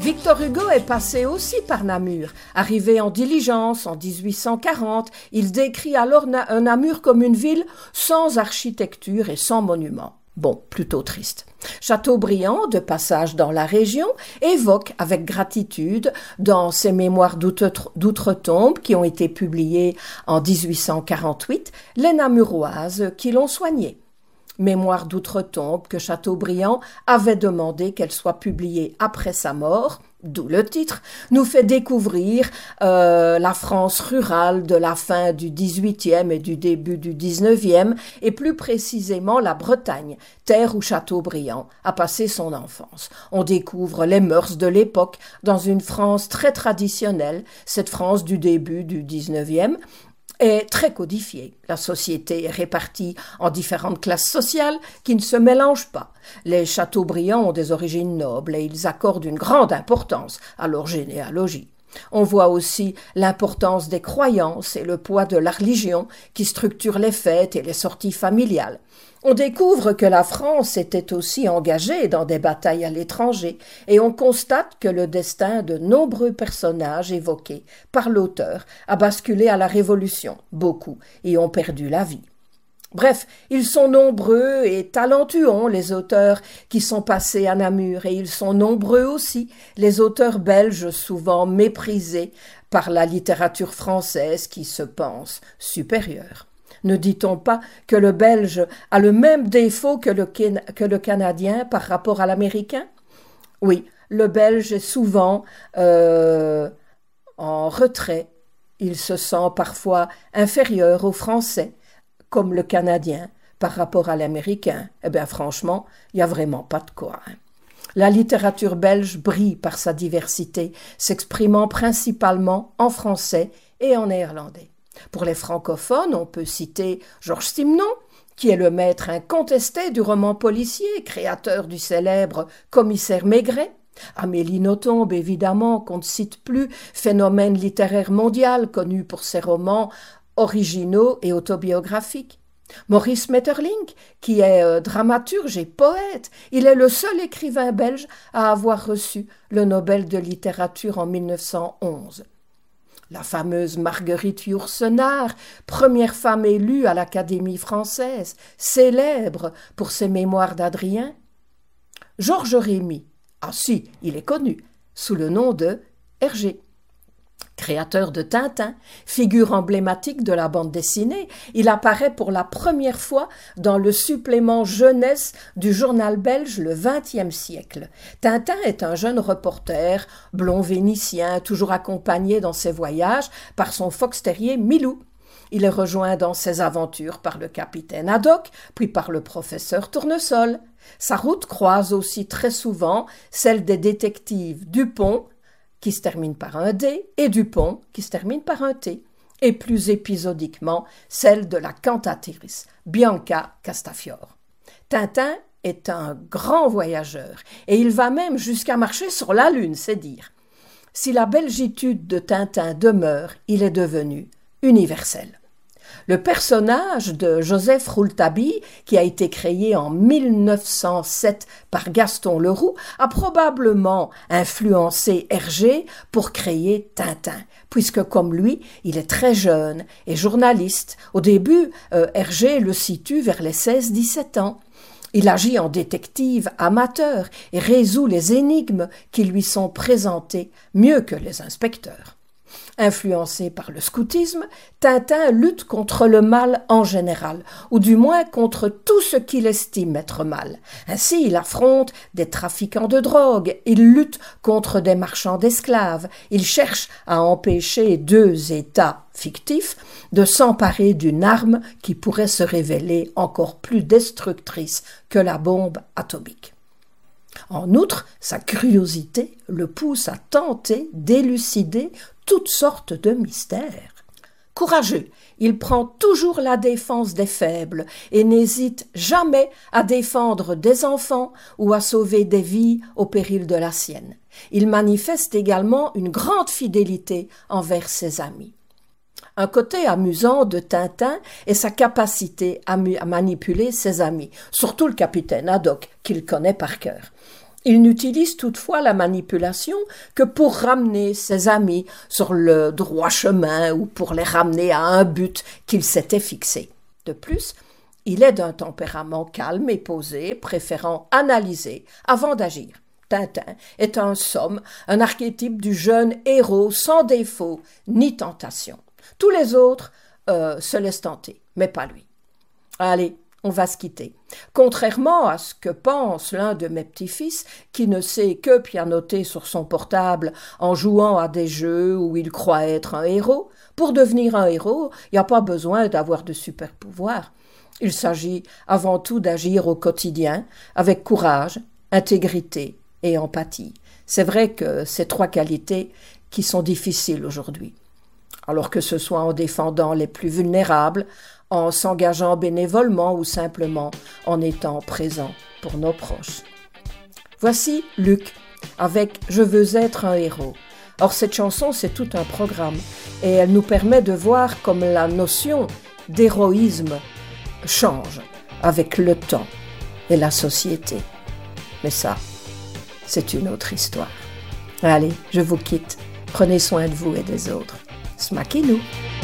Victor Hugo est passé aussi par Namur. Arrivé en diligence en 1840, il décrit alors Namur comme une ville sans architecture et sans monuments. Bon, plutôt triste. Chateaubriand, de passage dans la région, évoque avec gratitude, dans ses mémoires d'outre-tombe qui ont été publiées en 1848, les Namuroises qui l'ont soigné. Mémoires d'outre-tombe que Chateaubriand avait demandé qu'elle soit publiée après sa mort, d'où le titre, nous fait découvrir la France rurale de la fin du XVIIIe et du début du XIXe, et plus précisément la Bretagne, terre où Chateaubriand a passé son enfance. On découvre les mœurs de l'époque dans une France très traditionnelle, cette France du début du XIXe, est très codifiée. La société est répartie en différentes classes sociales qui ne se mélangent pas. Les Chateaubriand ont des origines nobles et ils accordent une grande importance à leur généalogie. On voit aussi l'importance des croyances et le poids de la religion qui structurent les fêtes et les sorties familiales. On découvre que la France était aussi engagée dans des batailles à l'étranger et on constate que le destin de nombreux personnages évoqués par l'auteur a basculé à la Révolution. Beaucoup y ont perdu la vie. Bref, ils sont nombreux et talentueux, les auteurs qui sont passés à Namur, et ils sont nombreux aussi, les auteurs belges souvent méprisés par la littérature française qui se pense supérieure. Ne dit-on pas que le Belge a le même défaut que le Canadien par rapport à l'Américain? Oui, le Belge est souvent en retrait. Il se sent parfois inférieur au Français, comme le Canadien par rapport à l'Américain. Eh bien, franchement, il n'y a vraiment pas de quoi. La littérature belge brille par sa diversité, s'exprimant principalement en français et en néerlandais. Pour les francophones, on peut citer Georges Simenon, qui est le maître incontesté du roman policier, créateur du célèbre Commissaire Maigret. Amélie Nothomb, évidemment, qu'on ne cite plus, phénomène littéraire mondial connu pour ses romans originaux et autobiographiques. Maurice Maeterlinck, qui est dramaturge et poète, il est le seul écrivain belge à avoir reçu le Nobel de littérature en 1911. La fameuse Marguerite Yourcenar, première femme élue à l'Académie française, célèbre pour ses mémoires d'Adrien. Georges Rémy, ah si, il est connu, sous le nom de Hergé. Créateur de Tintin, figure emblématique de la bande dessinée, il apparaît pour la première fois dans le supplément jeunesse du journal belge Le XXe siècle. Tintin est un jeune reporter, blond vénitien, toujours accompagné dans ses voyages par son fox terrier Milou. Il est rejoint dans ses aventures par le capitaine Haddock, puis par le professeur Tournesol. Sa route croise aussi très souvent celle des détectives Dupont, qui se termine par un D, et Dupont, qui se termine par un T, et plus épisodiquement celle de la cantatrice, Bianca Castafiore. Tintin est un grand voyageur, et il va même jusqu'à marcher sur la Lune, c'est dire. Si la belgitude de Tintin demeure, il est devenu universel. Le personnage de Joseph Rouletabille, qui a été créé en 1907 par Gaston Leroux, a probablement influencé Hergé pour créer Tintin, puisque comme lui, il est très jeune et journaliste. Au début, Hergé le situe vers les 16-17 ans. Il agit en détective amateur et résout les énigmes qui lui sont présentées mieux que les inspecteurs. Influencé par le scoutisme, Tintin lutte contre le mal en général, ou du moins contre tout ce qu'il estime être mal. Ainsi, il affronte des trafiquants de drogue, il lutte contre des marchands d'esclaves, il cherche à empêcher deux États fictifs de s'emparer d'une arme qui pourrait se révéler encore plus destructrice que la bombe atomique. En outre, sa curiosité le pousse à tenter d'élucider toutes sortes de mystères. Courageux, il prend toujours la défense des faibles et n'hésite jamais à défendre des enfants ou à sauver des vies au péril de la sienne. Il manifeste également une grande fidélité envers ses amis. Un côté amusant de Tintin est sa capacité à manipuler ses amis, surtout le capitaine Haddock, qu'il connaît par cœur. Il n'utilise toutefois la manipulation que pour ramener ses amis sur le droit chemin ou pour les ramener à un but qu'il s'était fixé. De plus, il est d'un tempérament calme et posé, préférant analyser avant d'agir. Tintin est en somme un archétype du jeune héros sans défaut ni tentation. Tous les autres se laissent tenter, mais pas lui. Allez, on va se quitter. Contrairement à ce que pense l'un de mes petits-fils, qui ne sait que pianoter sur son portable en jouant à des jeux où il croit être un héros, pour devenir un héros, il n'y a pas besoin d'avoir de super pouvoirs. Il s'agit avant tout d'agir au quotidien, avec courage, intégrité et empathie. C'est vrai que ces 3 qualités qui sont difficiles aujourd'hui. Alors que ce soit en défendant les plus vulnérables, en s'engageant bénévolement ou simplement en étant présent pour nos proches. Voici Luc avec « Je veux être un héros ». Or cette chanson, c'est tout un programme et elle nous permet de voir comme la notion d'héroïsme change avec le temps et la société. Mais ça, c'est une autre histoire. Allez, je vous quitte. Prenez soin de vous et des autres. Smakinou!